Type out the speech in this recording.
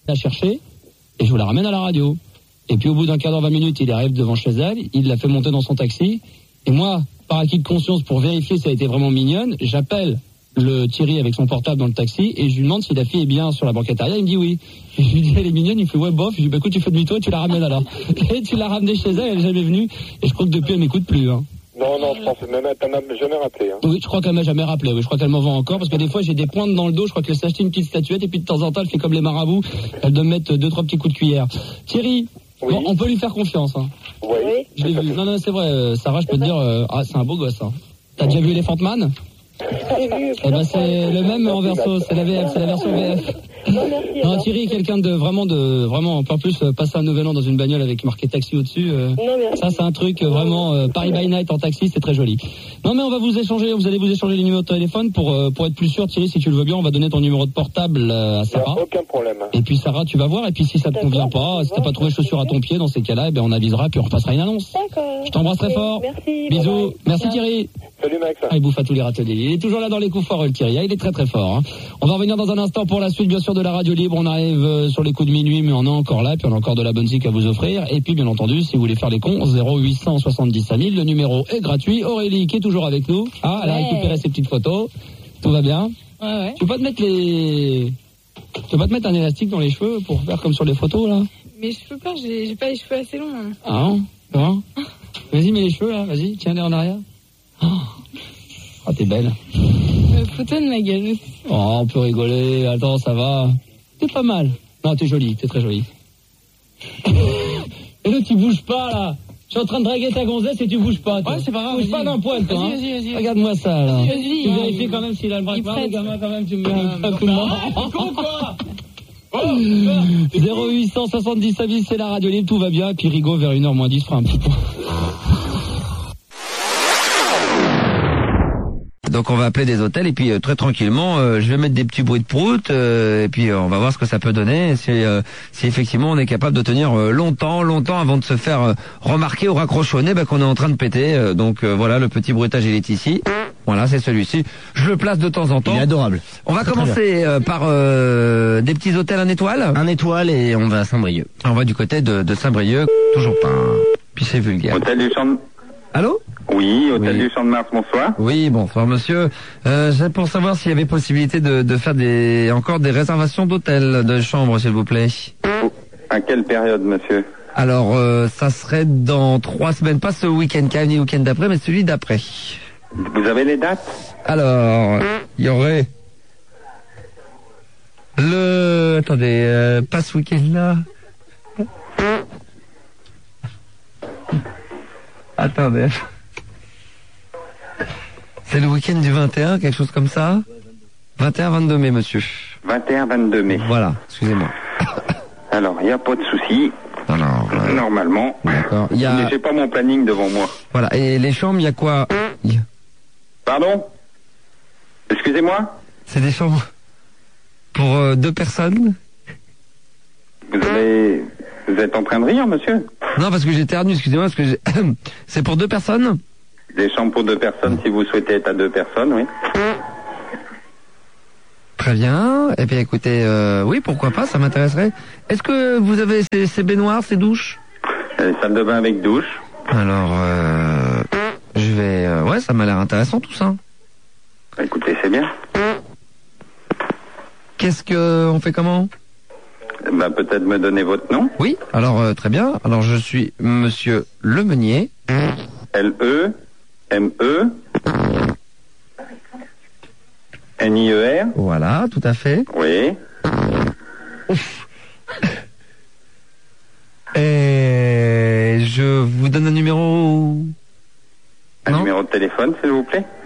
la chercher et je vous la ramène à la radio. Et puis au bout d'un quart d'heure, 20 minutes, il arrive devant chez elle, il la fait monter dans son taxi. Et moi, par acquis de conscience, pour vérifier si elle était vraiment mignonne, j'appelle le Thierry avec son portable dans le taxi et je lui demande si la fille est bien sur la banquette arrière. Il me dit oui. Je lui dis elle est mignonne, il me fait ouais bof. Je lui dis bah écoute tu fais demi-tour et tu la ramènes alors. Et tu l'as ramenée chez elle est jamais venue. Et je crois que depuis elle m'écoute plus. Hein. Non, je pense même t'en as jamais rappelé. Hein. Oui, je crois qu'elle m'a jamais rappelé. Oui, je crois qu'elle m'en vend encore parce que des fois j'ai des pointes dans le dos. Je crois qu'elle s'est acheté une petite statuette et puis de temps en temps elle fait comme les marabouts. Elle doit me mettre 2-3 petits coups de cuillère. Thierry, oui. Bon, on peut lui faire confiance. Hein. Oui. Je l'ai vu. Non, c'est vrai. Sarah, je peux te dire, c'est un beau gosse. Hein. T'as déjà vu Elephant Man? Eh ben c'est le même en verso, c'est la version VF. Non, Thierry est quelqu'un de vraiment, en plus passer un nouvel an dans une bagnole avec marqué taxi au-dessus. Ça c'est un truc vraiment Paris by night en taxi, c'est très joli. Non mais vous allez vous échanger les numéros de téléphone pour être plus sûr. Thierry, si tu le veux bien, on va donner ton numéro de portable à Sarah. Aucun problème. Et puis Sarah, tu vas voir. Et puis si ça te convient pas, si t'as pas trouvé chaussures à ton pied dans ces cas-là, on avisera puis on repassera une annonce. D'accord. Je t'embrasse très fort. Merci. Bisous. Bye bye. Merci Thierry. Salut Max. Il bouffe à tous les râteliers. Il est toujours là dans les coups forts, le Thierry. Il est très très fort. Hein. On va revenir dans un instant pour la suite, bien sûr, de la radio libre. On arrive sur les coups de minuit, mais on est encore là. Puis on a encore de la bonne musique à vous offrir. Et puis, bien entendu, si vous voulez faire les cons, 0870 5000. Le numéro est gratuit. Aurélie, qui est toujours avec nous. Ah, elle a récupéré ses petites photos. Tout va bien. Ouais. Tu peux pas te mettre un élastique dans les cheveux pour faire comme sur les photos, là? Mais je peux pas, j'ai pas les cheveux assez longs. Hein. Ah non? Vas-y, mets les cheveux, là. Vas-y, tiens-les en arrière. Oh, t'es belle. Photo de ma gueule. Oh, on peut rigoler. Attends, ça va. T'es pas mal. Non, t'es jolie, t'es très jolie. Et là, tu bouges pas, là. Je suis en train de draguer ta gonzesse et tu bouges pas, toi. Ouais, c'est pas grave. Bouge pas d'un poil, toi. Vas-y. Regarde-moi ça, là. Vas-y. Tu vérifies quand même s'il a le bras de le gamin, quand même, tu me mets un coup de main. 0870 5000, c'est la radio libre, tout va bien. Puis Rigaud, vers 1h moins 10, fera un petit point. Donc on va appeler des hôtels et puis très tranquillement, je vais mettre des petits bruits de prout et puis on va voir ce que ça peut donner. Si effectivement on est capable de tenir longtemps avant de se faire remarquer ou raccrochonner qu'on est en train de péter. Donc voilà, le petit bruitage il est ici. Voilà, c'est celui-ci. Je le place de temps en temps. Il est adorable. On va commencer par des petits hôtels 1 étoile. 1 étoile et on va à Saint-Brieuc. On va du côté de Saint-Brieuc. Toujours pas. Puis c'est vulgaire. Hôtel du Champ de... Allô? Oui, Hôtel du Champ de Mars, bonsoir. Oui, bonsoir monsieur. C'est pour savoir s'il y avait possibilité de faire encore des réservations d'hôtels, de chambres, s'il vous plaît. À quelle période, monsieur? Alors, ça serait dans 3 semaines, pas ce week-end qui arrive ni le week-end d'après, mais celui d'après. Vous avez les dates? Alors, il y aurait attendez, pas ce week-end-là. Attendez. C'est le week-end du 21, quelque chose comme ça? 21-22 mai, monsieur. 21-22 mai. Voilà, excusez-moi. Alors, il n'y a pas de souci. Alors, normalement. D'accord. Mais j'ai pas mon planning devant moi. Voilà, et les chambres, il y a quoi? Pardon? Excusez-moi? C'est des chambres pour 2 personnes? Vous êtes en train de rire, monsieur? Non, parce que j'éternue, excusez-moi, parce que c'est pour 2 personnes? Des chambres pour 2 personnes, si vous souhaitez être à 2 personnes, oui. Très bien. Eh bien, écoutez, oui, pourquoi pas, ça m'intéresserait. Est-ce que vous avez ces baignoires, ces douches? Salle de bain avec douche. Alors, je vais... ouais, ça m'a l'air intéressant, tout ça. Écoutez, c'est bien. Qu'est-ce on fait comment? Peut-être me donner votre nom. Oui, alors, très bien. Alors, je suis monsieur Lemeunier. L-E-M-E N-I-E-R. Voilà, tout à fait. Oui. Ouf. Et je vous donne un numéro... Numéro de téléphone, s'il vous plaît.